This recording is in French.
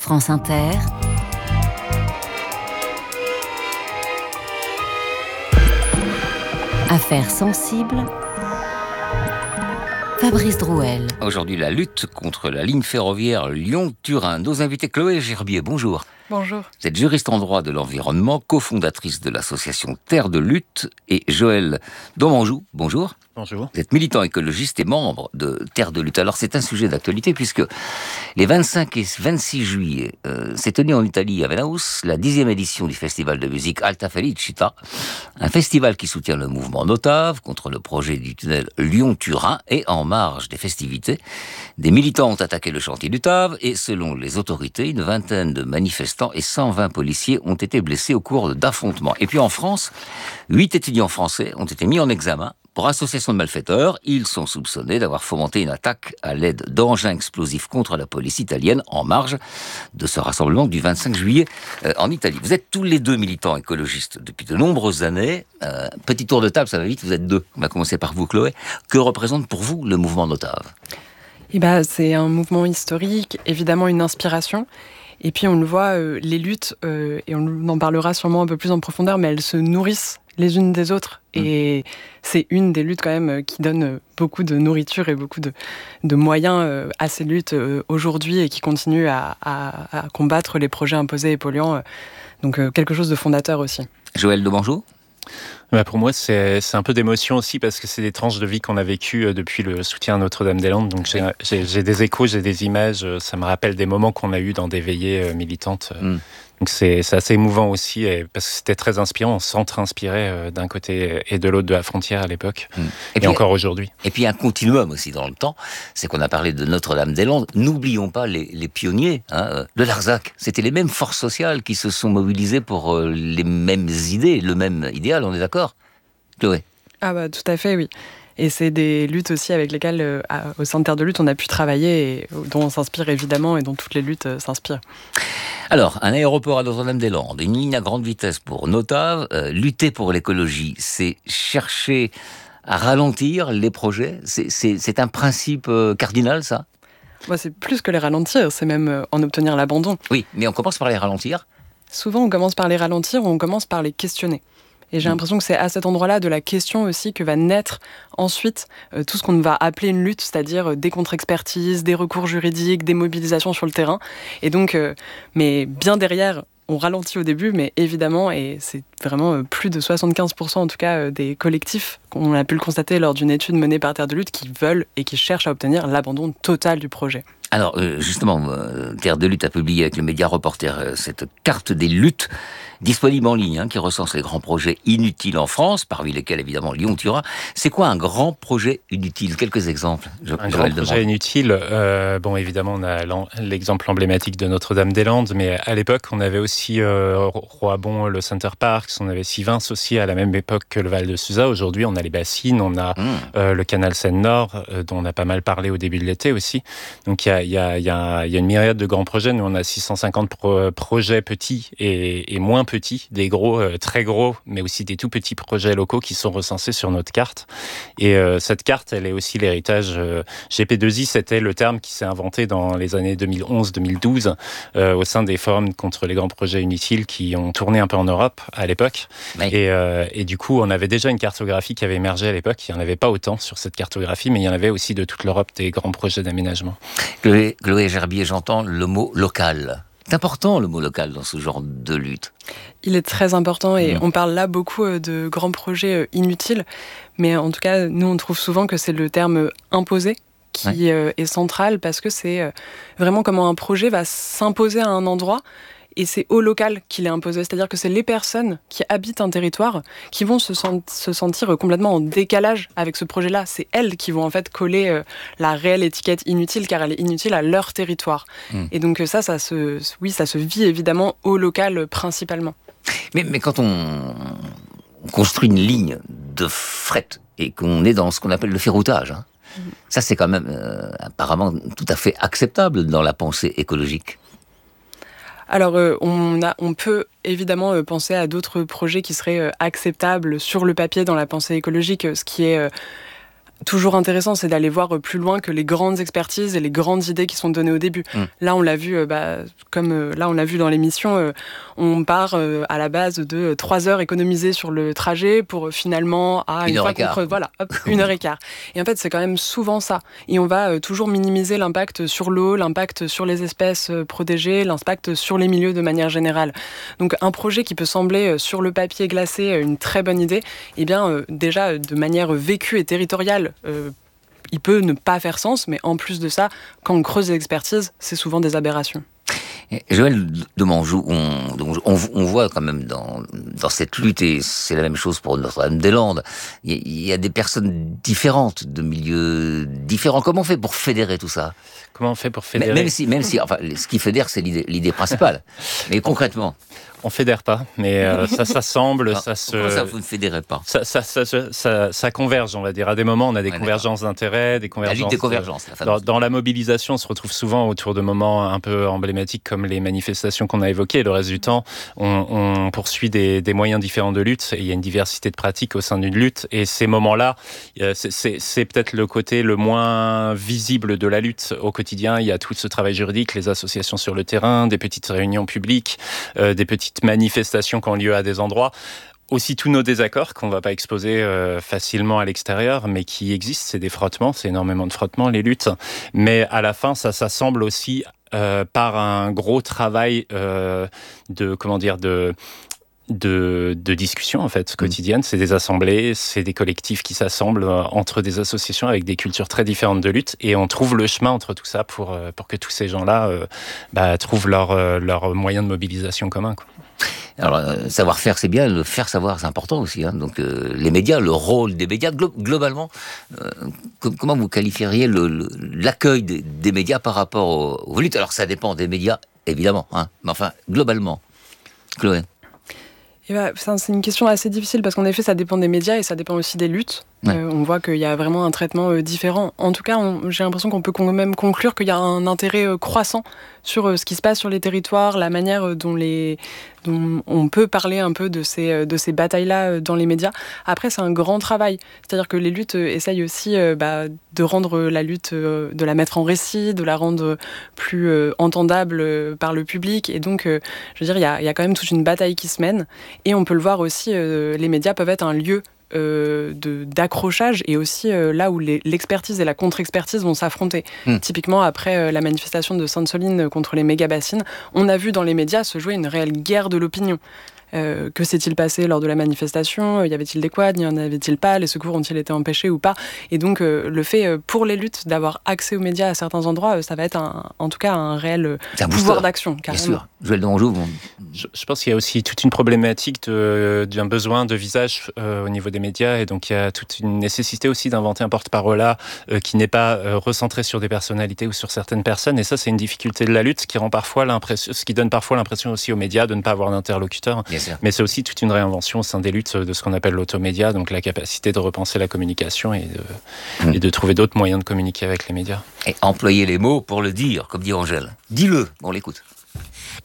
France Inter, Affaires sensibles, Fabrice Drouel. Aujourd'hui, la lutte contre la ligne ferroviaire Lyon-Turin. Nos invités Chloé Gerbier, bonjour. Bonjour. Vous êtes juriste en droit de l'environnement, cofondatrice de l'association Terre de lutte, et Joël Domanjou, bonjour. Bonjour. Vous êtes militant écologiste et membre de Terre de lutte. Alors c'est un sujet d'actualité puisque les 25 et 26 juillet s'est tenue en Italie à Venaus la 10e édition du festival de musique Alta Felicita, un festival qui soutient le mouvement Notave contre le projet du tunnel Lyon-Turin, et en marge des festivités, des militants ont attaqué le chantier du TAV et selon les autorités, une vingtaine de manifestants et 120 policiers ont été blessés au cours d'affrontements. Et puis en France, 8 étudiants français ont été mis en examen pour association de malfaiteurs. Ils sont soupçonnés d'avoir fomenté une attaque à l'aide d'engins explosifs contre la police italienne en marge de ce rassemblement du 25 juillet en Italie. Vous êtes tous les deux militants écologistes depuis de nombreuses années. Petit tour de table, ça va vite, vous êtes deux. On va commencer par vous, Chloé. Que représente pour vous le mouvement Notave ? C'est un mouvement historique, évidemment une inspiration. Et puis on le voit, les luttes, et on en parlera sûrement un peu plus en profondeur, mais elles se nourrissent les unes des autres. Et c'est une des luttes quand même qui donne beaucoup de nourriture et beaucoup de moyens à ces luttes aujourd'hui et qui continue à combattre les projets imposés et polluants. Donc quelque chose de fondateur aussi. Joël Domanjou ? Pour moi, c'est un peu d'émotion aussi parce que c'est des tranches de vie qu'on a vécues depuis le soutien à Notre-Dame-des-Landes. Donc j'ai des échos, j'ai des images. Ça me rappelle des moments qu'on a eus dans des veillées militantes. Donc c'est assez émouvant aussi parce que c'était très inspirant. On s'entre-inspirait d'un côté et de l'autre de la frontière à l'époque et encore aujourd'hui. Et puis un continuum aussi dans le temps, c'est qu'on a parlé de Notre-Dame-des-Landes. N'oublions pas les pionniers de Larzac. C'était les mêmes forces sociales qui se sont mobilisées pour les mêmes idées, le même idéal, on est d'accord, Chloé ? Tout à fait, oui. Et c'est des luttes aussi avec lesquelles, au sein de Terre de lutte, on a pu travailler et dont on s'inspire évidemment et dont toutes les luttes s'inspirent. Alors, un aéroport à Notre-Dame-des-Landes, une ligne à grande vitesse pour Notave, lutter pour l'écologie, c'est chercher à ralentir les projets. C'est un principe cardinal, ça ? C'est plus que les ralentir, c'est même en obtenir l'abandon. Oui, mais on commence par les ralentir. Souvent, on commence par les ralentir ou on commence par les questionner. Et j'ai l'impression que c'est à cet endroit-là de la question aussi que va naître ensuite tout ce qu'on va appeler une lutte, c'est-à-dire des contre-expertises, des recours juridiques, des mobilisations sur le terrain. Et donc, mais bien derrière, on ralentit au début, mais évidemment, et c'est vraiment plus de 75% en tout cas des collectifs qu'on a pu le constater lors d'une étude menée par Terre de lutte qui veulent et qui cherchent à obtenir l'abandon total du projet. Alors, justement, Terre de lutte a publié avec le média Reporter cette carte des luttes disponible en ligne, qui recense les grands projets inutiles en France, parmi lesquels évidemment Lyon-Turin. C'est quoi un grand projet inutile ? Quelques exemples. Un grand projet inutile, évidemment, on a l'exemple emblématique de Notre-Dame-des-Landes, mais à l'époque, on avait aussi Roibon, le Center Parks, on avait Sivins aussi à la même époque que le Val de Suza. Aujourd'hui, on a les bassines, on a le canal Seine-Nord, dont on a pas mal parlé au début de l'été aussi. Donc il y a une myriade de grands projets. Nous, on a 650 projets petits et moins petits, des gros, très gros, mais aussi des tout petits projets locaux qui sont recensés sur notre carte. Et cette carte, elle est aussi l'héritage GP2I. C'était le terme qui s'est inventé dans les années 2011-2012 au sein des forums contre les grands projets inutiles qui ont tourné un peu en Europe à l'époque. Oui. Et du coup, on avait déjà une cartographie qui avait émergé à l'époque. Il n'y en avait pas autant sur cette cartographie, mais il y en avait aussi de toute l'Europe des grands projets d'aménagement. Chloé Gerbier, j'entends le mot local. C'est important le mot local dans ce genre de lutte. Il est très important et on parle là beaucoup de grands projets inutiles, mais en tout cas, nous on trouve souvent que c'est le terme imposé qui est central parce que c'est vraiment comment un projet va s'imposer à un endroit. Et c'est au local qu'il est imposé, c'est-à-dire que c'est les personnes qui habitent un territoire qui vont se sentir complètement en décalage avec ce projet-là. C'est elles qui vont en fait coller la réelle étiquette inutile, car elle est inutile à leur territoire. Et donc ça se vit évidemment au local principalement. Mais quand on construit une ligne de fret et qu'on est dans ce qu'on appelle le ferroutage, ça c'est quand même apparemment tout à fait acceptable dans la pensée écologique. Alors, on peut évidemment penser à d'autres projets qui seraient acceptables sur le papier dans la pensée écologique, ce qui est toujours intéressant, c'est d'aller voir plus loin que les grandes expertises et les grandes idées qui sont données au début. Là, on l'a vu, on l'a vu dans l'émission, on part à la base de 3 heures économisées sur le trajet pour finalement, une fois qu'on creuse, 1h15. Et en fait, c'est quand même souvent ça. Et on va toujours minimiser l'impact sur l'eau, l'impact sur les espèces protégées, l'impact sur les milieux de manière générale. Donc, un projet qui peut sembler sur le papier glacé une très bonne idée, eh bien, déjà, de manière vécue et territoriale, il peut ne pas faire sens, mais en plus de ça, quand on creuse l'expertise, c'est souvent des aberrations. Et Joël de Manjou, on voit quand même dans cette lutte, et c'est la même chose pour Notre-Dame-des-Landes, il y a des personnes différentes, de milieux différents. Comment on fait pour fédérer tout ça ? Comment on fait pour fédérer ? Même si, enfin, ce qui fédère, c'est l'idée principale. Mais concrètement... On fédère pas, mais ça s'assemble, Comment ça, vous ne fédérez pas ? Ça converge, on va dire. À des moments, on a des convergences d'intérêts, des convergences... La lutte des convergences, la fameuse. Dans la mobilisation, on se retrouve souvent autour de moments un peu emblématiques comme les manifestations qu'on a évoquées. Le reste du temps, on poursuit des moyens différents de lutte, et il y a une diversité de pratiques au sein d'une lutte. Et ces moments-là, c'est peut-être le côté le moins visible de la lutte au quotidien. Il y a tout ce travail juridique, les associations sur le terrain, des petites réunions publiques, des petites manifestations qui ont lieu à des endroits. Aussi tous nos désaccords qu'on ne va pas exposer facilement à l'extérieur, mais qui existent, c'est des frottements, c'est énormément de frottements, les luttes. Mais à la fin, ça s'assemble aussi par un gros travail de discussion en fait quotidienne. C'est des assemblées, c'est des collectifs qui s'assemblent entre des associations avec des cultures très différentes de lutte, et on trouve le chemin entre tout ça pour que tous ces gens-là trouvent leur moyen de mobilisation commun, quoi. Alors, savoir-faire, c'est bien, le faire savoir, c'est important aussi. Donc, les médias, le rôle des médias, globalement, comment vous qualifieriez l'accueil des médias par rapport aux luttes ? Alors, ça dépend des médias, évidemment, mais enfin, globalement. Chloé ? C'est une question assez difficile parce qu'en effet, ça dépend des médias et ça dépend aussi des luttes. Ouais. On voit qu'il y a vraiment un traitement différent. En tout cas, j'ai l'impression qu'on peut quand même conclure qu'il y a un intérêt croissant sur ce qui se passe sur les territoires, la manière dont on peut parler un peu de ces batailles-là dans les médias. Après, c'est un grand travail. C'est-à-dire que les luttes essayent aussi de rendre la lutte, de la mettre en récit, de la rendre plus entendable par le public. Et donc, je veux dire, il y a quand même toute une bataille qui se mène. Et on peut le voir aussi, les médias peuvent être un lieu d'accrochage et aussi là où l'expertise et la contre-expertise vont s'affronter. Typiquement, après la manifestation de Sainte-Soline contre les méga-bassines, on a vu dans les médias se jouer une réelle guerre de l'opinion. Que s'est-il passé lors de la manifestation ? Y avait-il des quads ? N'y en avait-il pas ? Les secours ont-ils été empêchés ou pas ? Et donc, le fait, pour les luttes, d'avoir accès aux médias à certains endroits, ça va être en tout cas un réel pouvoir d'action. Bien sûr. Joël de Manjou. Je pense qu'il y a aussi toute une problématique d'un besoin de visage au niveau des médias, et donc il y a toute une nécessité aussi d'inventer un porte-parole qui n'est pas recentré sur des personnalités ou sur certaines personnes. Et ça, c'est une difficulté de la lutte, ce qui donne parfois l'impression aussi aux médias de ne pas avoir d'interlocuteur. Mais c'est aussi toute une réinvention au sein des luttes de ce qu'on appelle l'automédia, donc la capacité de repenser la communication et de trouver d'autres moyens de communiquer avec les médias. Et employer les mots pour le dire, comme dit Angèle. Dis-le, on l'écoute.